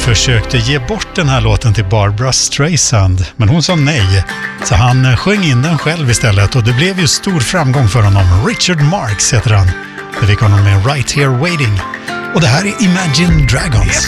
försökte ge bort den här låten till Barbra Streisand, men hon sa nej. Så han sjöng in den själv istället och det blev ju stor framgång för honom. Richard Marx heter han. Det fick honom med Right Here Waiting. Och det här är Imagine Dragons.